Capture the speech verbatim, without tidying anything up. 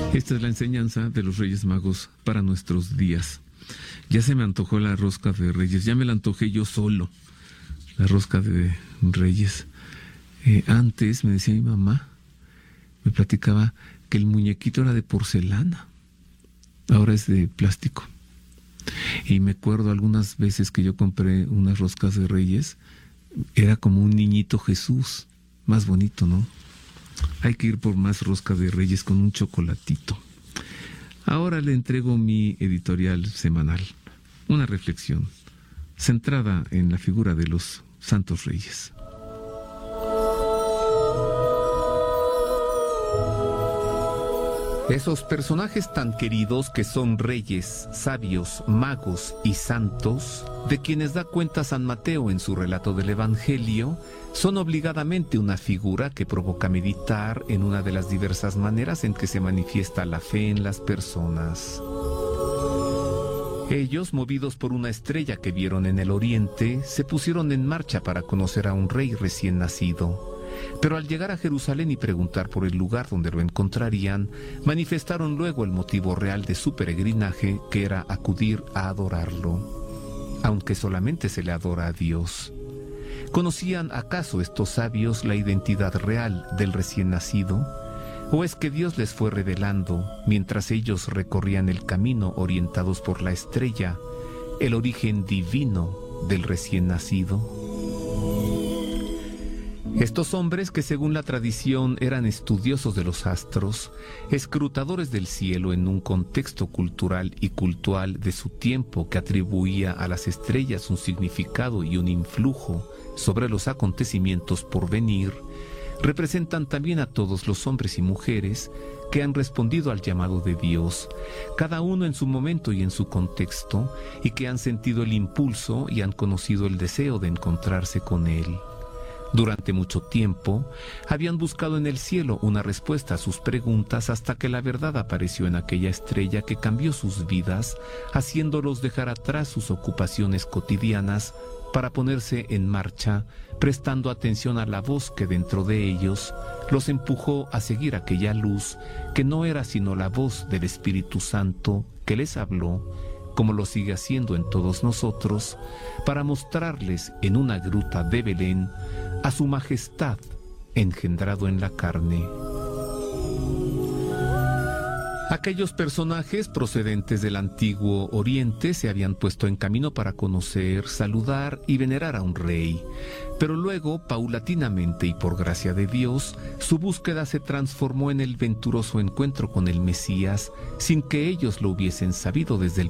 Esta es la enseñanza de los Reyes Magos para nuestros días. Ya se me antojó la rosca de Reyes, ya me la antojé yo solo, la rosca de Reyes. Eh, antes me decía mi mamá, me platicaba que el muñequito era de porcelana, ahora es de plástico. Y me acuerdo algunas veces que yo compré unas roscas de Reyes, era como un niñito Jesús, más bonito, ¿no? Hay que ir por más rosca de Reyes con un chocolatito. Ahora le entrego mi editorial semanal, una reflexión centrada en la figura de los Santos Reyes. Esos personajes tan queridos que son reyes, sabios, magos y santos, de quienes da cuenta San Mateo en su relato del Evangelio, son obligadamente una figura que provoca meditar en una de las diversas maneras en que se manifiesta la fe en las personas. Ellos, movidos por una estrella que vieron en el oriente, se pusieron en marcha para conocer a un rey recién nacido. Pero al llegar a Jerusalén y preguntar por el lugar donde lo encontrarían, manifestaron luego el motivo real de su peregrinaje, que era acudir a adorarlo, aunque solamente se le adora a Dios. ¿Conocían acaso estos sabios la identidad real del recién nacido? ¿O es que Dios les fue revelando, mientras ellos recorrían el camino orientados por la estrella, el origen divino del recién nacido? Estos hombres, que según la tradición eran estudiosos de los astros, escrutadores del cielo en un contexto cultural y cultual de su tiempo que atribuía a las estrellas un significado y un influjo sobre los acontecimientos por venir, representan también a todos los hombres y mujeres que han respondido al llamado de Dios, cada uno en su momento y en su contexto, y que han sentido el impulso y han conocido el deseo de encontrarse con Él. Durante mucho tiempo, habían buscado en el cielo una respuesta a sus preguntas hasta que la verdad apareció en aquella estrella que cambió sus vidas, haciéndolos dejar atrás sus ocupaciones cotidianas para ponerse en marcha, prestando atención a la voz que dentro de ellos los empujó a seguir aquella luz que no era sino la voz del Espíritu Santo que les habló, como lo sigue haciendo en todos nosotros, para mostrarles en una gruta de Belén a su majestad engendrado en la carne. Aquellos personajes procedentes del antiguo Oriente se habían puesto en camino para conocer, saludar y venerar a un rey, pero luego, paulatinamente y por gracia de Dios, su búsqueda se transformó en el venturoso encuentro con el Mesías, sin que ellos lo hubiesen sabido desde el